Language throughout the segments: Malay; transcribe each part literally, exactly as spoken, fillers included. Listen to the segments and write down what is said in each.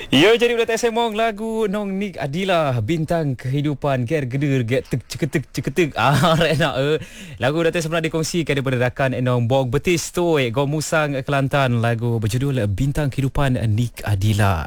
Ya, jadi udah tak semong lagu Nong Nik Adila bintang kehidupan ger geder get tek ceketek ceketek ah enak eh lagu dah sebenarnya dikongsikan daripada rakan Enong Bong Betis tu eh Gom Musang Kelantan, lagu berjudul Bintang Kehidupan Nik Adila.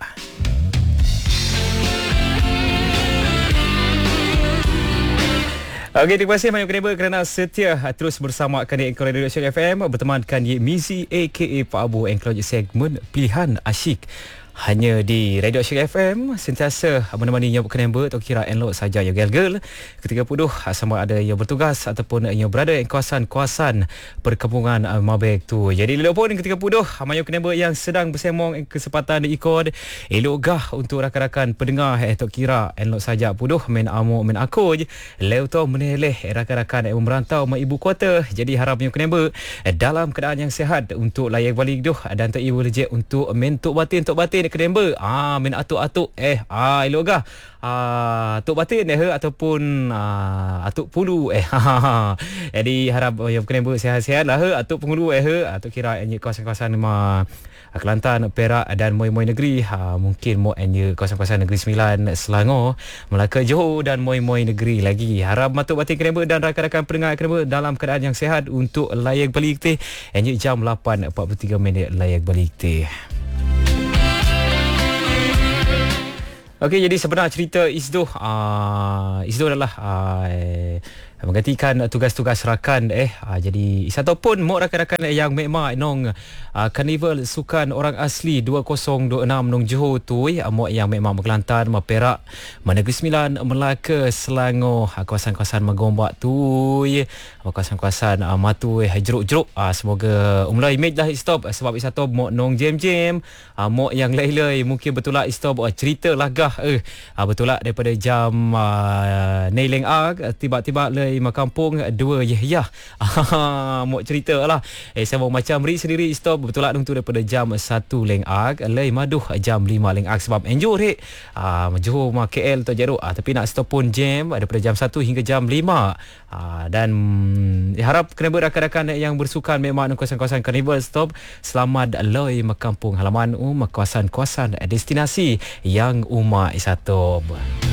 Okey, terima kasih banyak kerana kerana setia terus bersama kami Engkau Radio F M bertemankan Ye Mizi aka Pak Abu Engkau segmen pilihan asyik hanya di Radio Asyik F M, sentiasa menemani yang berkenamba atau kira elok saja yang girl-girl ketika puduh sama ada yang bertugas ataupun yang berada di kawasan-kawasan perkampungan uh, Mabek tu. Jadi elok pun ketika puduh yang kenamba yang sedang bersemong kesempatan ikut elok gah untuk rakan-rakan pendengar eh atau kira elok saja puduh main amuk main aku je leu tu meneleh rakan-rakan yang merantau ke ibu kota. Jadi harapnya kenamba dalam keadaan yang sihat untuk layak balik duh dan tak ibu lejek untuk mentuk batin tok batin kedemba ah min atuk-atuk eh ah elok gah ah atuk batin eh ataupun ah, atuk pulu eh jadi harap yang kedemba sihat-sihat lah he atuk pengulu eh he atuk kira nya kawasan-kawasan ma Kelantan, Perak dan moi-moi negeri ha, mungkin mo nya kawasan-kawasan Negeri Sembilan, Selangor, Melaka, Johor dan moi-moi negeri lagi. Harap matuk batin kedemba dan rakan-rakan pendengar kedemba dalam keadaan yang sihat untuk layak balik teh nya jam lapan empat puluh tiga minit layak balik teh. Okey, jadi sebenar cerita Isdoh uh, Isdoh adalah uh, eh, menggantikan tugas-tugas rakan eh uh, jadi ataupun mok rakan-rakan yang memang nong uh, Karnival Sukan Orang Asli dua ribu dua puluh enam nong Johor tu eh mok yang memang Kelantan, Perak, Negeri Sembilan, Melaka, Selangor, uh, kawasan-kawasan Magombak tu eh kawasan-kawasan uh, Matu eh jeruk-jeruk uh, semoga umlah image dah stop uh, sebab satu mok nong jam-jam uh, mok yang lelai mungkin betul lah stop uh, cerita lagah eh uh, betul lah daripada jam uh, Nailing Arg uh, tiba-tiba le Makampung dua Yahya mau cerita lah eh saya mau macam ri sendiri stop betul lah tu daripada jam satu leng ag lei maduh jam lima leng ag sebab enjur rek ah Johor ma K L tu jeruk ah, tapi nak stop pun jam daripada jam satu hingga jam lima ah, dan mm, harap kena rakan-rakan yang bersukan memang kawasan-kawasan Karnival stop selamat lei Makampung halaman um kawasan-kawasan destinasi yang Uma Isatob.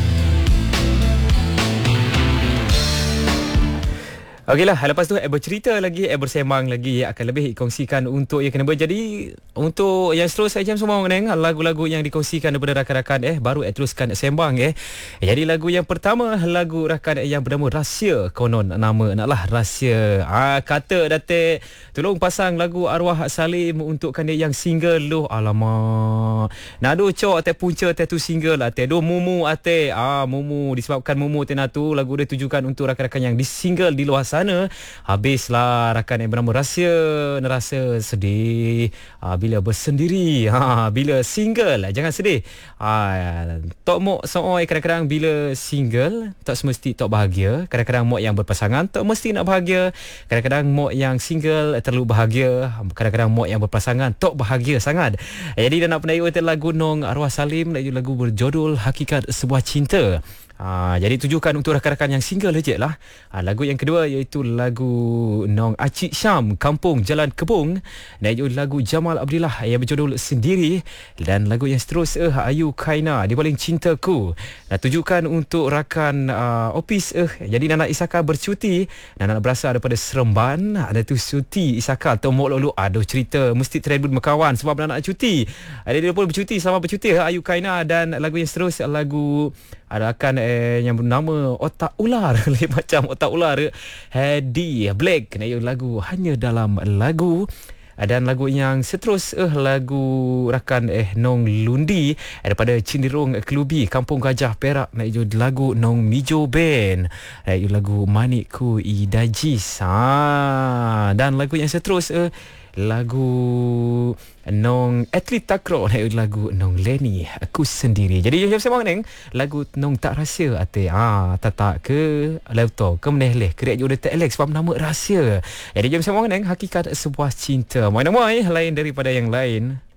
Okeylah, lepas tu eh bercerita lagi, eh bersemang lagi akan lebih dikongsikan untuk yang kena berjadi untuk yang seterusnya jam semua mengenang lagu-lagu yang dikongsikan daripada rakan-rakan eh baru eh teruskan sembang eh. Jadi lagu yang pertama lagu rakan yang bernama Rahsia, konon nama naklah Rahsia. Ah kata datuk tolong pasang lagu Arwah Salim untuk kanda yang single lu. Alamak. Nado cok ate punca ate tu single ate do mumu ate ah mumu disebabkan mumu tena tu lagu dia tujukan untuk rakan-rakan yang di single di luar sana. Habislah rakan yang bernama Rahsia rasa sedih ha, bila bersendiri ha, bila single jangan sedih ha, tok mok sooi kadang-kadang bila single tak semesti tok bahagia, kadang-kadang mok yang berpasangan tak mesti nak bahagia, kadang-kadang mok yang single terlalu bahagia, kadang-kadang mok yang berpasangan tok bahagia sangat. Jadi dia nak pendayu lagu Nong Arwah Salim lagu berjudul Hakikat Sebuah Cinta. Ha, jadi tujukan untuk rakan-rakan yang single je lah. Ha, lagu yang kedua iaitu lagu Nong Acik Syam Kampung Jalan Kebung dan iaitu lagu Jamal Abdillah yang berjudul Sendiri dan lagu yang seterusnya Ayu Kaina Di Balik Cintaku. Nah, tujukan untuk rakan uh, Opis eh jadi Nana Isaka bercuti dan Nana berasal daripada Seremban. Ada tu cuti Isaka atau mok lolu aduh cerita mesti tribun berkawan sebab Nana cuti. Ada dia pun bercuti sama bercuti Ayu Kaina dan lagu yang seterusnya lagu ada akan eh, yang bernama Otak Ular macam Otak Ular Hedi Black nah, lagu Hanya Dalam Lagu. Dan lagu yang seterusnya lagu rakan eh Nong Lundi daripada Cindirung Kelubi Kampung Gajah Perak nah, lagu Nong Mijo Band nah, lagu Manikku Idajis ha. Dan lagu yang seterusnya lagu Nong Atlet Takraw lagu Nong Lenny Aku Sendiri. Jadi jom sembang neng lagu Nong Tak Rahsia ate ah tatak ke laptop ke meneleh kerek je tak Alex sebab nama rahsia. Jadi jom sembang neng Hakikat Sebuah Cinta. Moi-moi lain daripada yang lain.